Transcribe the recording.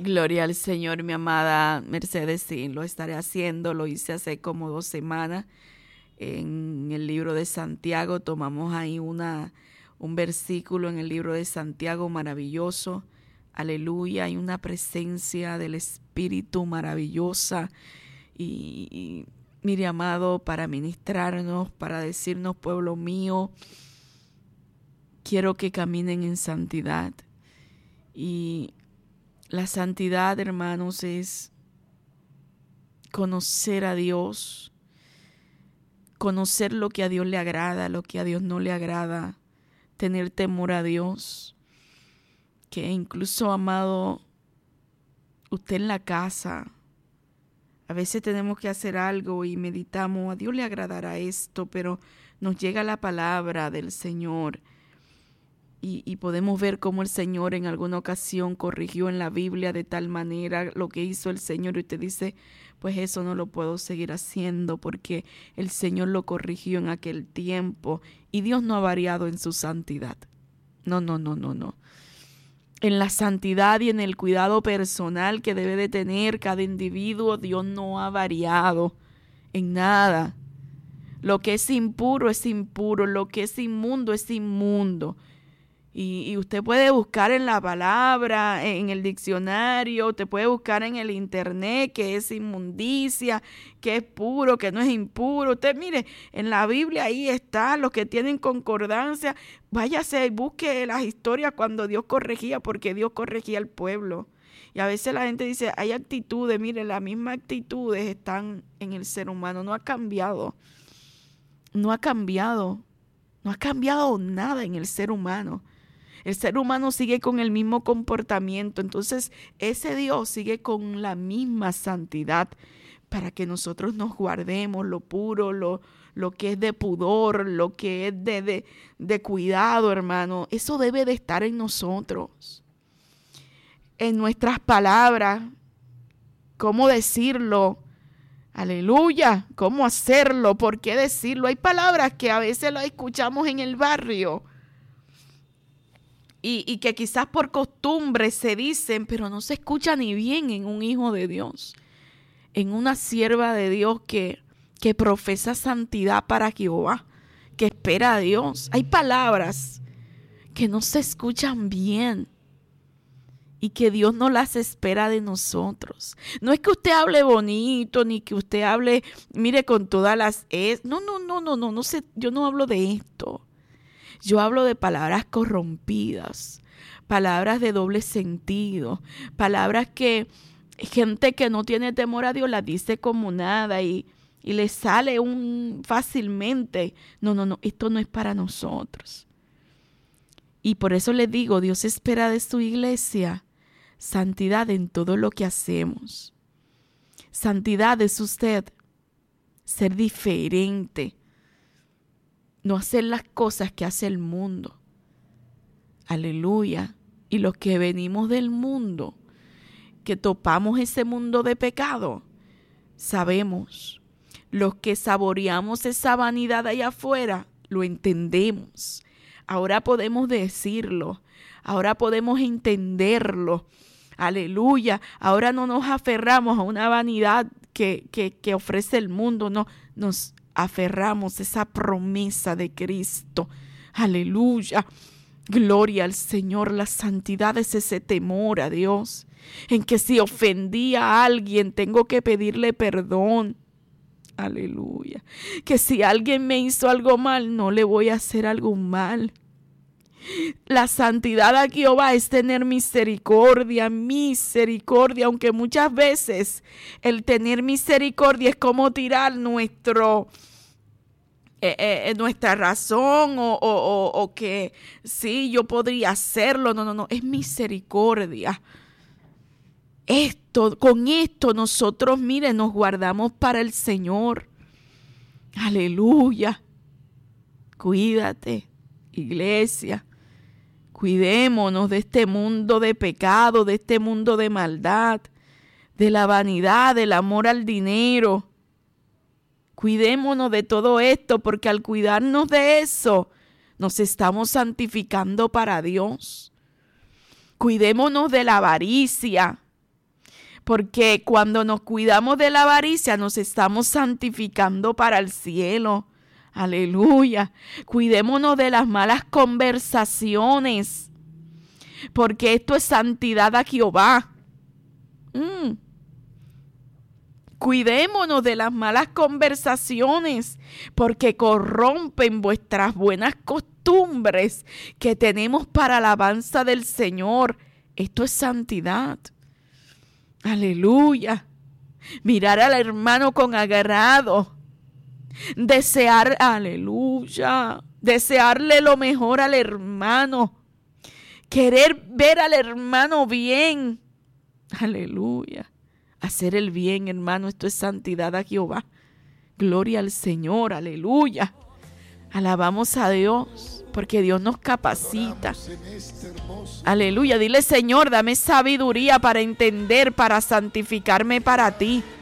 Gloria al Señor, mi amada Mercedes, sí, lo estaré haciendo, lo hice hace como 2 semanas. En el libro de Santiago tomamos ahí un versículo en el libro de Santiago maravilloso. Aleluya, hay una presencia del Espíritu maravillosa y mire, amado, para ministrarnos, para decirnos, pueblo mío, quiero que caminen en santidad. Y la santidad, hermanos, es conocer a Dios, conocer lo que a Dios le agrada, lo que a Dios no le agrada, tener temor a Dios. Que incluso, amado, usted en la casa, a veces tenemos que hacer algo y meditamos, a Dios le agradará esto, pero nos llega la palabra del Señor y podemos ver cómo el Señor en alguna ocasión corrigió en la Biblia de tal manera lo que hizo el Señor y usted dice, pues eso no lo puedo seguir haciendo porque el Señor lo corrigió en aquel tiempo y Dios no ha variado en su santidad. No. En la santidad y en el cuidado personal que debe de tener cada individuo, Dios no ha variado en nada. Lo que es impuro, lo que es inmundo es inmundo. Y usted puede buscar en la palabra, en el diccionario, usted puede buscar en el internet qué es inmundicia, qué es puro, qué no es impuro. Usted mire, en la Biblia ahí está, los que tienen concordancia, váyase y busque las historias cuando Dios corregía, porque Dios corregía al pueblo. Y a veces la gente dice, hay actitudes, mire, las mismas actitudes están en el ser humano, no ha cambiado nada en el ser humano. El ser humano sigue con el mismo comportamiento, entonces ese Dios sigue con la misma santidad para que nosotros nos guardemos lo puro, lo que es de pudor, lo que es de cuidado, hermano. Eso debe de estar en nosotros, en nuestras palabras, cómo decirlo, aleluya, cómo hacerlo, por qué decirlo. Hay palabras que a veces las escuchamos en el barrio y que quizás por costumbre se dicen, pero no se escucha ni bien en un hijo de Dios, en una sierva de Dios que profesa santidad para Jehová, que espera a Dios. Hay palabras que no se escuchan bien y que Dios no las espera de nosotros. No es que usted hable bonito, ni que usted hable, mire, con todas las no sé, yo no hablo de esto. Yo hablo de palabras corrompidas, palabras de doble sentido, palabras que gente que no tiene temor a Dios las dice como nada y le sale fácilmente. No, esto no es para nosotros. Y por eso les digo, Dios espera de su iglesia santidad en todo lo que hacemos. Santidad es usted ser diferente. No hacer las cosas que hace el mundo. Aleluya. Y los que venimos del mundo, que topamos ese mundo de pecado, sabemos. Los que saboreamos esa vanidad allá afuera, lo entendemos. Ahora podemos decirlo. Ahora podemos entenderlo. Aleluya. Ahora no nos aferramos a una vanidad que ofrece el mundo. No, nos aferramos a esa promesa de Cristo. Aleluya. Gloria al Señor. La santidad es ese temor a Dios, en que si ofendí a alguien tengo que pedirle perdón. Aleluya. Que si alguien me hizo algo mal, no le voy a hacer algo mal. La santidad a Jehová es tener misericordia, aunque muchas veces el tener misericordia es como tirar nuestra razón o que sí, yo podría hacerlo. No, es misericordia. Con esto nosotros, miren, nos guardamos para el Señor. Aleluya. Cuídate, iglesia. Cuidémonos de este mundo de pecado, de este mundo de maldad, de la vanidad, del amor al dinero. Cuidémonos de todo esto, porque al cuidarnos de eso, nos estamos santificando para Dios. Cuidémonos de la avaricia. Porque cuando nos cuidamos de la avaricia, nos estamos santificando para el cielo. Aleluya. Cuidémonos de las malas conversaciones, porque esto es santidad a Jehová. Cuidémonos de las malas conversaciones, porque corrompen vuestras buenas costumbres que tenemos para alabanza del Señor. Esto es santidad. Aleluya. Mirar al hermano con agrado. Desear, aleluya, desearle lo mejor al hermano. Querer ver al hermano bien. Aleluya. Hacer el bien, hermano, esto es santidad a Jehová. Gloria al Señor, aleluya. Alabamos a Dios, porque Dios nos capacita. Aleluya, dile: Señor, dame sabiduría para entender, para santificarme para ti.